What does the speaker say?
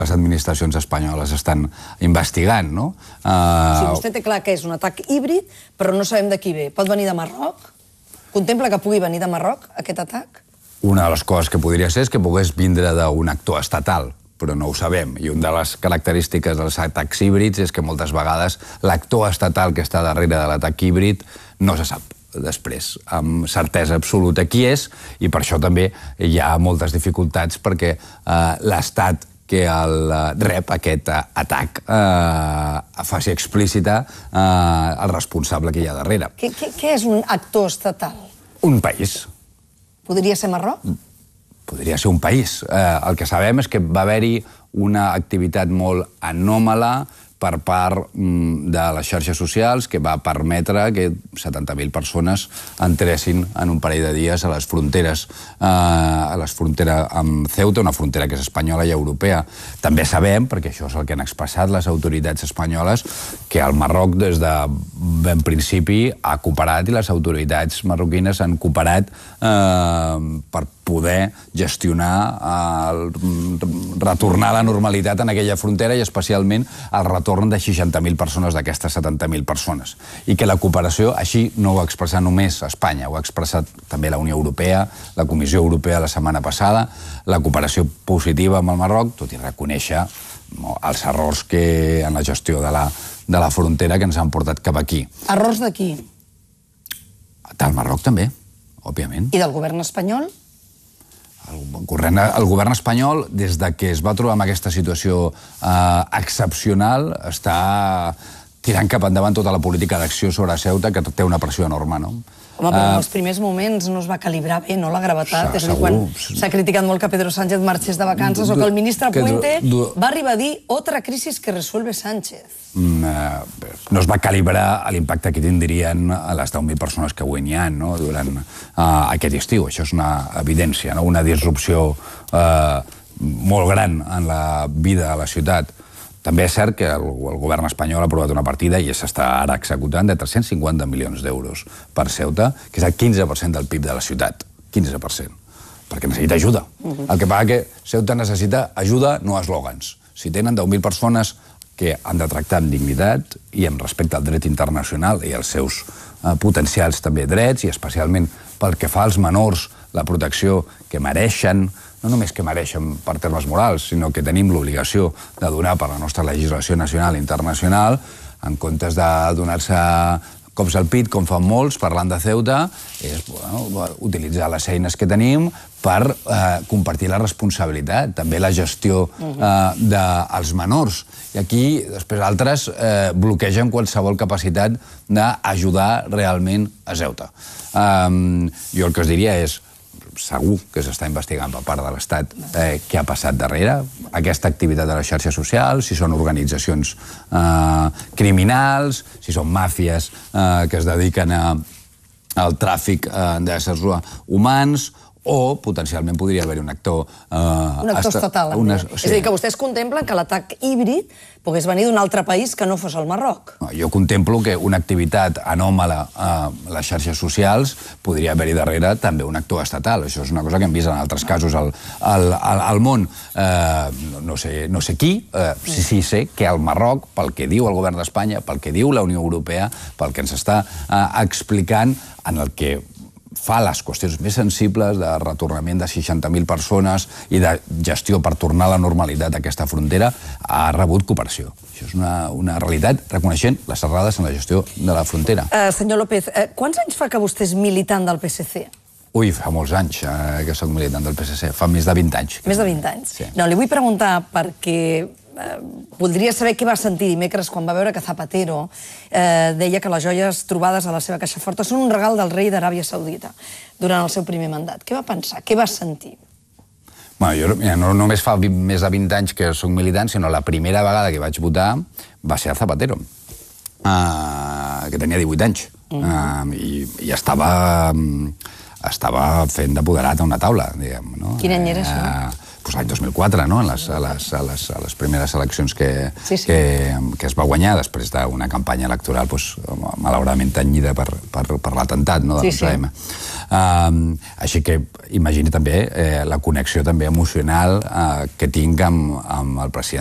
les administracions espanyoles estan investigant, no? Si vostè té clar que és un atac híbrid, però no sabem de qui ve. Pot venir de Marroc? Contempla que pugui venir de Marroc, aquest atac? Una de les coses que podria ser és que pogués vindre d'un actor estatal, però no ho sabem. I una de les característiques dels atacs híbrids és que moltes vegades l'actor estatal que està darrere de l'atac híbrid no se sap després amb certesa absoluta qui és, i per això també hi ha moltes dificultats perquè l'Estat que rep aquest atac faci explícita el responsable que hi ha darrere. Què és un actor estatal? Un país. Podria ser Marroc? Podria ser un país. El que sabem és que va haver-hi una activitat molt anòmala per part de les xarxes socials que va permetre que 70.000 persones entressin en un parell de dies a les fronteres amb Ceuta, una frontera que és espanyola i europea. També sabem, perquè això és el que han expressat les autoritats espanyoles, que el Marroc des de ben principi ha cooperat i les autoritats marroquines han cooperat per poder gestionar, retornar a la normalitat en aquella frontera i especialment el retorn de 60.000 persones d'aquestes 70.000 persones. I que la cooperació, així no ho ha expressat només Espanya, ho ha expressat també la Unió Europea, la Comissió Europea la setmana passada, la cooperació positiva amb el Marroc, tot i reconèixer els errors que en la gestió de la frontera que ens han portat cap aquí. Errors de qui? Del Marroc també, òbviament. I del govern espanyol? El govern espanyol, des que es va trobar en aquesta situació excepcional, està tirant cap endavant tota la política d'acció sobre Ceuta, que té una pressió enorme, no? Home, però en els primers moments no es va calibrar bé, no, la gravetat? És a dir, quan s'ha criticat molt que Pedro Sánchez marxés de vacances o que el ministre Puente va arribar a dir otra crisis que resuelve Sánchez. No es va calibrar l'impacte que tindrien les 10.000 persones que avui n'hi ha durant aquest estiu. Això és una evidència, una disrupció molt gran en la vida de la ciutat. També és cert que el govern espanyol ha aprovat una partida i s'està ara executant de 350 milions d'euros per Ceuta, que és el 15% del PIB de la ciutat. 15%. Perquè necessita ajuda. El que passa que Ceuta necessita ajuda, no eslògans. Si tenen 10.000 persones que han de tractar amb dignitat i amb respecte al dret internacional i als seus potencials també drets, i especialment pel que fa als menors, la protecció que mereixen, no només que mereixen per termes morals, sinó que tenim l'obligació de donar per la nostra legislació nacional i internacional, en comptes de donar-se cops al pit, com fan molts, parlant de Ceuta, és utilitzar les eines que tenim per compartir la responsabilitat, també la gestió dels menors. I aquí, després, altres bloquegen qualsevol capacitat d'ajudar realment a Ceuta. Jo el que us diria és, segur que s'està investigant per part de l'Estat què ha passat darrere, aquesta activitat de les xarxes socials, si són organitzacions criminals, si són màfies que es dediquen al tràfic d'éssers humans, o potencialment podria haver-hi un actor... Un actor estatal. És a dir, que vostès contemplen que l'atac híbrid pogués venir d'un altre país que no fos el Marroc. Jo contemplo que una activitat anòmala a les xarxes socials podria haver-hi darrere també un actor estatal. Això és una cosa que hem vist en altres casos al món. No sé qui, sí sé que el Marroc, pel que diu el govern d'Espanya, pel que diu la Unió Europea, pel que ens està explicant, en el que fa les qüestions més sensibles de retornament de 60.000 persones i de gestió per tornar a la normalitat d'aquesta frontera, ha rebut cooperació. Això és una realitat, reconeixent les errades en la gestió de la frontera. Senyor López, quants anys fa que vostè és militant del PSC? Ui, fa molts anys que soc militant del PSC, fa més de 20 anys. Més de 20 anys? Sí. No, li vull preguntar perquè voldria saber què va sentir dimecres quan va veure que Zapatero deia que les joies trobades a la seva caixa forta són un regal del rei d'Aràbia Saudita durant el seu primer mandat. Què va pensar? Què va sentir? Jo no només fa més de 20 anys que soc militant, sinó la primera vegada que vaig votar va ser a Zapatero, que tenia 18 anys. I estava fent d'apoderat a una taula, diguem. Quin any era això? l'any 2004, no? A les primeres eleccions que es va guanyar després d'una campanya electoral malauradament tenyida per l'atemptat de l'11M. Així que imagini també la connexió també emocional que tinc amb el president